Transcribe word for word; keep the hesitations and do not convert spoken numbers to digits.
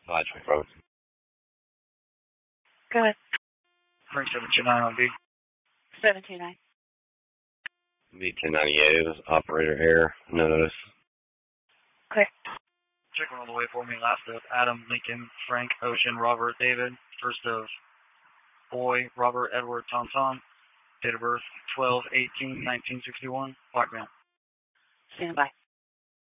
Five twenty-four. Go ahead. Frank seven two nine on B. seven two nine. B ten ninety-eight. It was operator error. No notice. Clear. Check one on the way for me. Last of Adam, Lincoln, Frank, Ocean, Robert, David. First of Boy, Robert, Edward, Tom Tom. Date of birth twelve eighteen nineteen sixty-one. Black male. Stand by.